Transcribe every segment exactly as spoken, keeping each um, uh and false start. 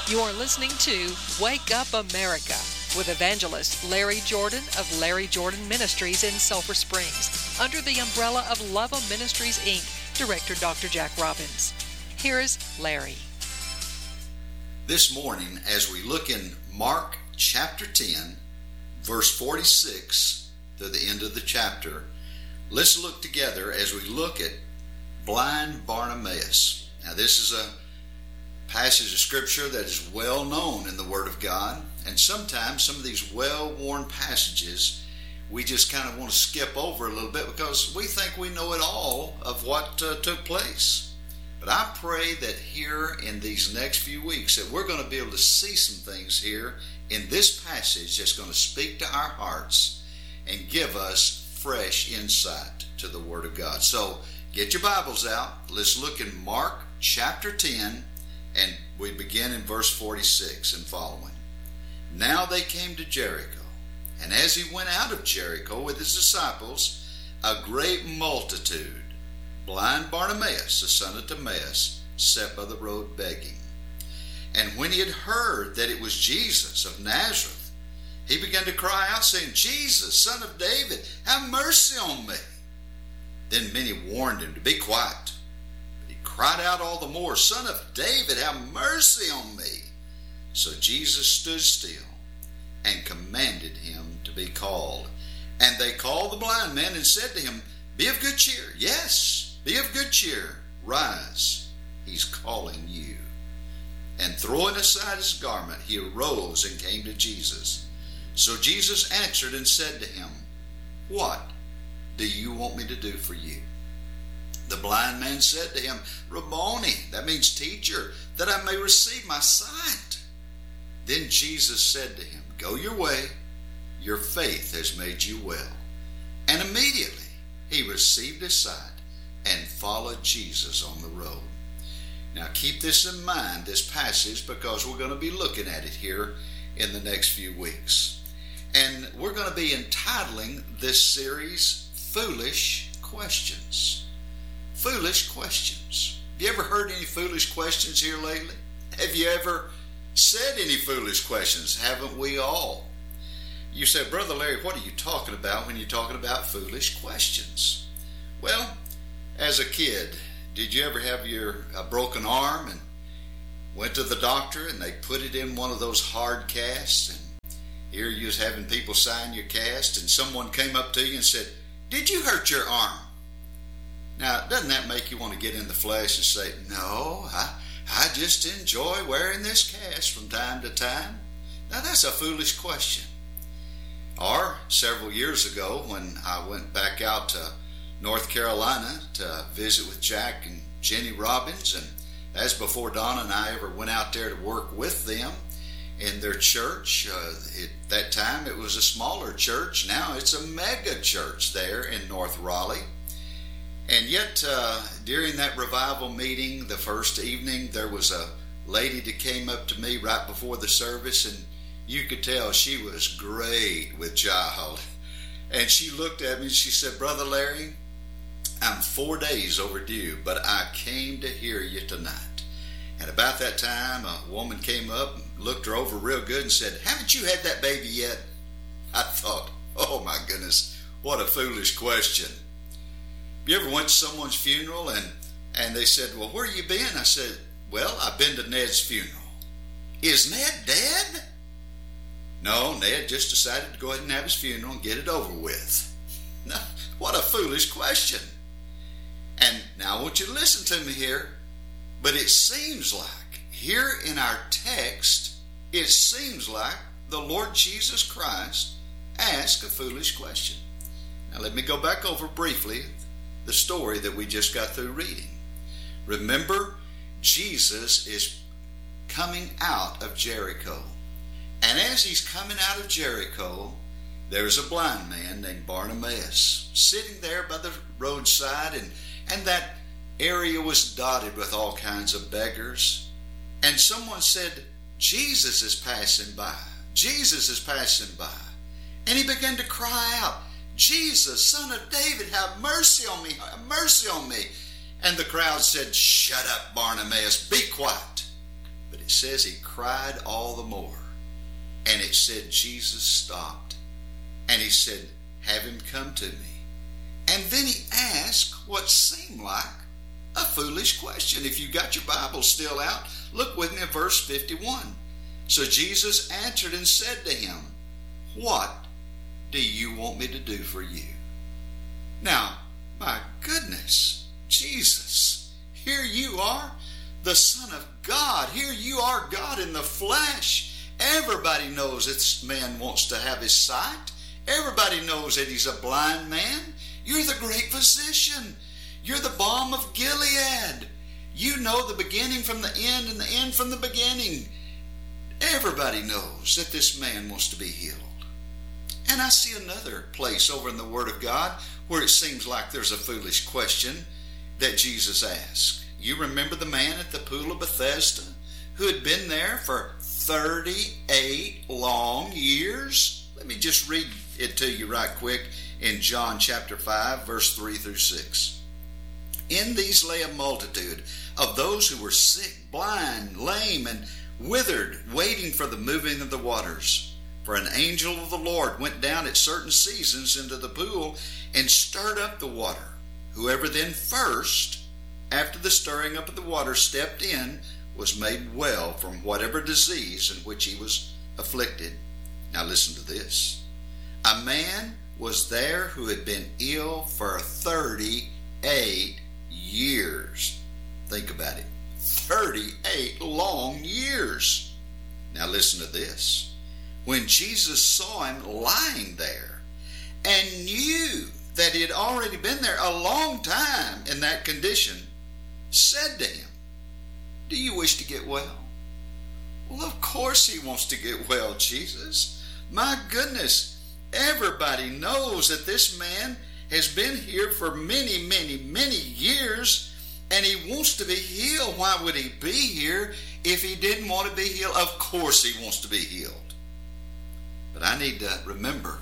You are listening to Wake Up America with evangelist Larry Jordan of Larry Jordan Ministries in Sulphur Springs, under the umbrella of Love of Ministries, Incorporated, Director Doctor Jack Robbins. Here's Larry. This morning, as we look in Mark chapter ten, verse forty-six to the end of the chapter, let's look together as we look at blind Bartimaeus. Now, this is a passage of Scripture that is well known in the Word of God, and sometimes some of these well-worn passages we just kind of want to skip over a little bit because we think we know it all of what uh, took place. But I pray that here in these next few weeks that we're going to be able to see some things here in this passage that's going to speak to our hearts and give us fresh insight to the Word of God. So get your Bibles out. Let's look in Mark chapter ten, and we begin in verse forty-six and following. Now they came to Jericho, and as he went out of Jericho with his disciples, a great multitude, blind Bartimaeus, the son of Timaeus, sat by the road begging. And when he had heard that it was Jesus of Nazareth, he began to cry out, saying, Jesus, son of David, have mercy on me. Then many warned him to be quiet. But he cried out all the more, Son of David, have mercy on me. So Jesus stood still and commanded him to be called. And they called the blind man and said to him, Be of good cheer. Yes, be of good cheer. Rise, he's calling you. And throwing aside his garment, he arose and came to Jesus. So Jesus answered and said to him, What do you want me to do for you? The blind man said to him, Rabboni, that means teacher, that I may receive my sight. Then Jesus said to him, Go your way, your faith has made you well. And immediately he received his sight and followed Jesus on the road. Now keep this in mind, this passage, because we're going to be looking at it here in the next few weeks. And we're going to be entitling this series, Foolish Questions. Foolish Questions. Have you ever heard any foolish questions here lately? Have you ever said any foolish questions? Haven't we all? You said, Brother Larry, what are you talking about when you're talking about foolish questions? Well, as a kid, did you ever have your a broken arm and went to the doctor and they put it in one of those hard casts, and here you was having people sign your cast, and someone came up to you and said, Did you hurt your arm? Now, doesn't that make you want to get in the flesh and say, No, I I just enjoy wearing this cast from time to time? Now, that's a foolish question. Or several years ago when I went back out to North Carolina to visit with Jack and Jenny Robbins, and that's before Donna and I ever went out there to work with them in their church. Uh, at that time it was a smaller church. Now it's a mega church there in North Raleigh. And yet, uh, during that revival meeting, the first evening, there was a lady that came up to me right before the service, and you could tell she was great with child. And she looked at me and she said, Brother Larry, I'm four days overdue, but I came to hear you tonight. And about that time, a woman came up and looked her over real good and said, Haven't you had that baby yet? I thought, oh my goodness, what a foolish question. You ever went to someone's funeral and, and they said, Well, where you been? I said, Well, I've been to Ned's funeral. Is Ned dead? No, Ned just decided to go ahead and have his funeral and get it over with. Now, what a foolish question. And now I want you to listen to me here, but it seems like here in our text, it seems like the Lord Jesus Christ asked a foolish question. Now let me go back over briefly the story that we just got through reading. Remember, Jesus is coming out of Jericho. And as he's coming out of Jericho, there's a blind man named Bartimaeus sitting there by the roadside, and, and that area was dotted with all kinds of beggars. And someone said, Jesus is passing by. Jesus is passing by. And he began to cry out, Jesus, Son of David, have mercy on me, have mercy on me. And the crowd said, Shut up, Bartimaeus, be quiet. But it says he cried all the more. And it said Jesus stopped. And he said, have him come to me. And then he asked what seemed like a foolish question. If you got your Bible still out, look with me at verse fifty-one. So Jesus answered and said to him, what do you want me to do for you? Now, my goodness, Jesus, here you are, the Son of God. Here you are, God in the flesh. Everybody knows this man wants to have his sight. Everybody knows that he's a blind man. You're the great physician. You're the balm of Gilead. You know the beginning from the end and the end from the beginning. Everybody knows that this man wants to be healed. And I see another place over in the Word of God where it seems like there's a foolish question that Jesus asked. You remember the man at the pool of Bethesda who had been there for thirty-eight long years? Let me just read it to you right quick in John chapter five, verse three through six. In these lay a multitude of those who were sick, blind, lame, and withered, waiting for the moving of the waters. For an angel of the Lord went down at certain seasons into the pool and stirred up the water. Whoever then first, after the stirring up of the water, stepped in, was made well from whatever disease in which he was afflicted. Now listen to this. A man was there who had been ill for thirty-eight years. Think about it. thirty-eight long years. Now listen to this. When Jesus saw him lying there and knew that he had already been there a long time in that condition, said to him, do you wish to get well? Well, of course he wants to get well, Jesus. My goodness, everybody knows that this man has been here for many, many, many years, and he wants to be healed. Why would he be here if he didn't want to be healed? Of course he wants to be healed. But I need to remember,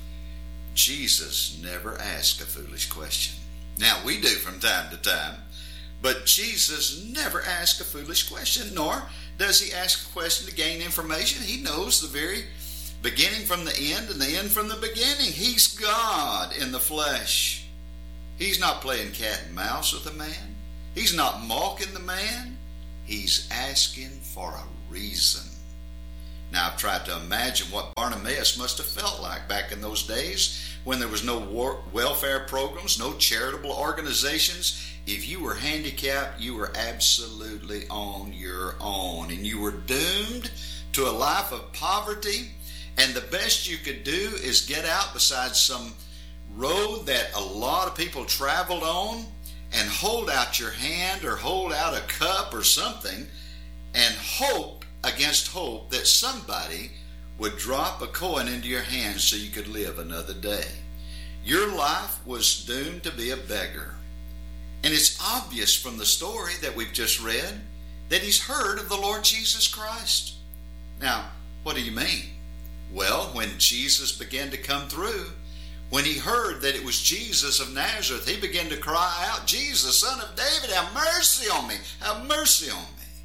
Jesus never asked a foolish question. Now, we do from time to time, but Jesus never asked a foolish question, nor does he ask a question to gain information. He knows the very beginning from the end and the end from the beginning. He's God in the flesh. He's not playing cat and mouse with the man. He's not mocking the man. He's asking for a reason. Now, I've tried to imagine what Bartimaeus must have felt like back in those days when there was no war- welfare programs, no charitable organizations. If you were handicapped, you were absolutely on your own, and you were doomed to a life of poverty, and the best you could do is get out beside some road that a lot of people traveled on and hold out your hand or hold out a cup or something and hope against hope that somebody would drop a coin into your hand so you could live another day. Your life was doomed to be a beggar. And it's obvious from the story that we've just read that he's heard of the Lord Jesus Christ. Now, what do you mean? Well, when Jesus began to come through, when he heard that it was Jesus of Nazareth, he began to cry out, Jesus, Son of David, have mercy on me, have mercy on me.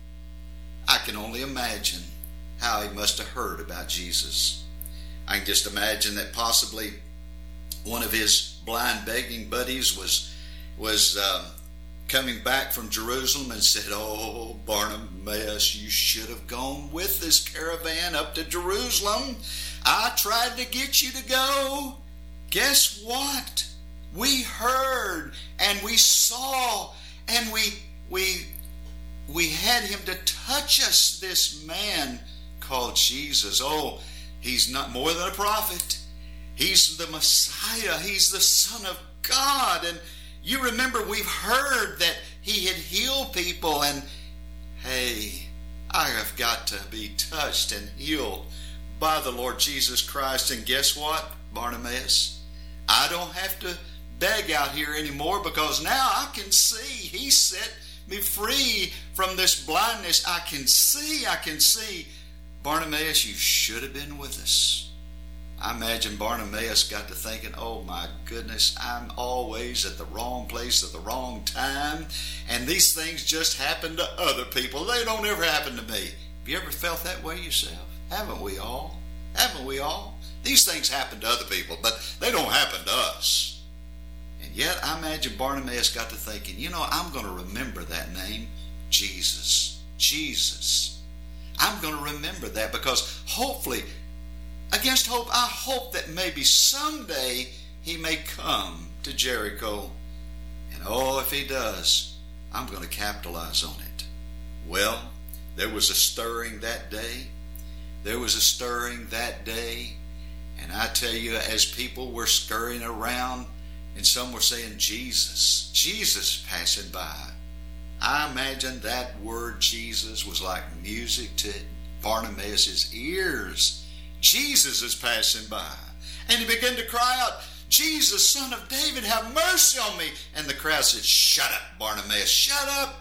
I can only imagine how he must have heard about Jesus. I can just imagine that possibly one of his blind begging buddies was was um, coming back from Jerusalem and said, oh, Bartimaeus, you should have gone with this caravan up to Jerusalem. I tried to get you to go. Guess what? We heard and we saw and we we we had him to touch us, this man called Jesus. Oh, he's not more than a prophet. He's the Messiah. He's the Son of God. And you remember we've heard that he had healed people, and hey, I have got to be touched and healed by the Lord Jesus Christ. And guess what, Bartimaeus? I don't have to beg out here anymore, because now I can see. He set me free from this blindness. I can see, I can see. Bartimaeus, you should have been with us. I imagine Bartimaeus got to thinking, oh my goodness, I'm always at the wrong place at the wrong time, and these things just happen to other people. They don't ever happen to me. Have you ever felt that way yourself? Haven't we all? Haven't we all? These things happen to other people, but they don't happen to us. And yet, I imagine Bartimaeus got to thinking, you know, I'm going to remember that name, Jesus. Jesus. I'm going to remember that because hopefully, against hope, I hope that maybe someday he may come to Jericho. And oh, if he does, I'm going to capitalize on it. Well, there was a stirring that day. There was a stirring that day. And I tell you, as people were scurrying around, and some were saying, Jesus, Jesus passing by. I imagine that word Jesus was like music to Bartimaeus' ears. Jesus is passing by. And he began to cry out, Jesus, Son of David, have mercy on me. And the crowd said, shut up, Bartimaeus, shut up.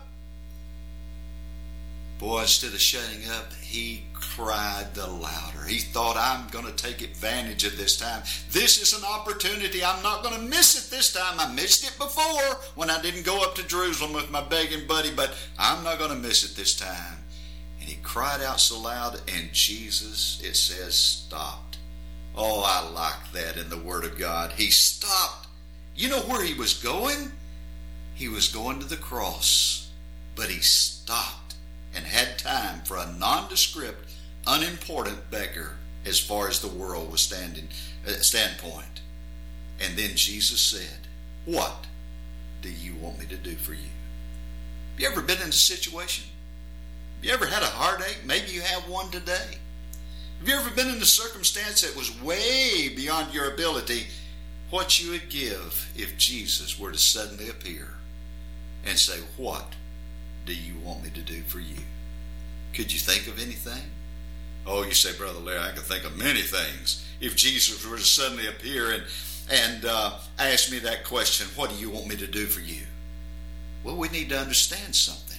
Boy, instead of shutting up, he cried the louder. He thought, I'm going to take advantage of this time. This is an opportunity. I'm not going to miss it this time. I missed it before when I didn't go up to Jerusalem with my begging buddy, but I'm not going to miss it this time. And he cried out so loud, and Jesus, it says, stopped. Oh, I like that in the Word of God. He stopped. You know where he was going? He was going to the cross, but he stopped and had time for a nondescript, unimportant beggar as far as the world was standing uh, standpoint. And then Jesus said, what do you want me to do for you? Have you ever been in a situation? Have you ever had a heartache? Maybe you have one today. Have you ever been in a circumstance that was way beyond your ability? What you would give if Jesus were to suddenly appear and say, what do you want me to do for you? Could you think of anything? Oh, you say, Brother Larry, I can think of many things. If Jesus were to suddenly appear and, and uh, ask me that question, what do you want me to do for you? Well, we need to understand something.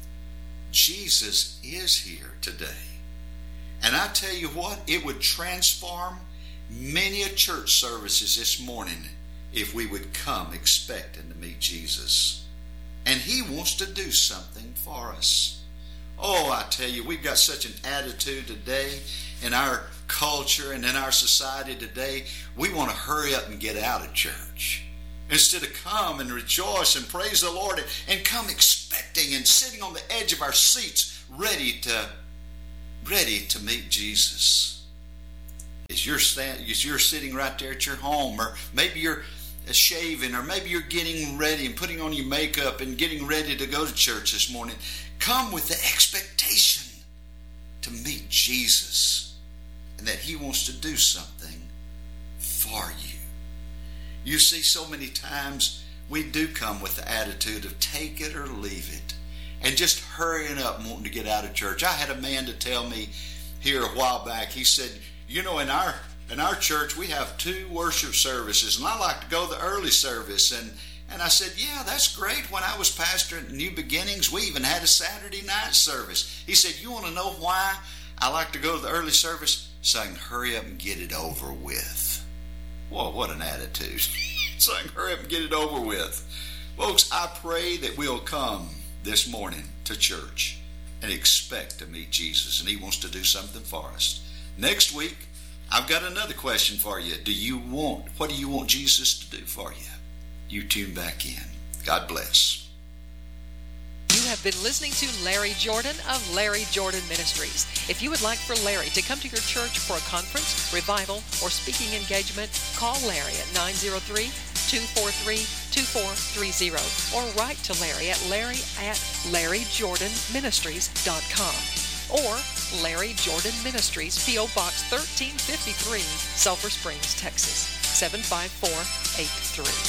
Jesus is here today. And I tell you what, it would transform many a church services this morning if we would come expecting to meet Jesus. And he wants to do something for us. Oh, I tell you, we've got such an attitude today in our culture and in our society today. We want to hurry up and get out of church instead of come and rejoice and praise the Lord and, and come expecting and sitting on the edge of our seats ready to ready to meet Jesus. As you're, stand, as you're sitting right there at your home, or maybe you're shaving, or maybe you're getting ready and putting on your makeup and getting ready to go to church this morning, come with the expectation to meet Jesus and that he wants to do something for you. You see, so many times we do come with the attitude of take it or leave it and just hurrying up and wanting to get out of church. I had a man to tell me here a while back, he said, you know, in our In our church, we have two worship services, and I like to go to the early service. And, and I said, yeah, that's great. When I was pastor at New Beginnings, we even had a Saturday night service. He said, you want to know why I like to go to the early service? So I can hurry up and get it over with. Whoa, what an attitude. So I can hurry up and get it over with. Folks, I pray that we'll come this morning to church and expect to meet Jesus, and he wants to do something for us. Next week, I've got another question for you. Do you want, what do you want Jesus to do for you? You tune back in. God bless. You have been listening to Larry Jordan of Larry Jordan Ministries. If you would like for Larry to come to your church for a conference, revival, or speaking engagement, call Larry at nine oh three, two four three, two four three oh or write to Larry at larry at larry jordan ministries dot com. Or Larry Jordan Ministries, P O Box thirteen fifty-three, Sulphur Springs, Texas, seven five four eight three.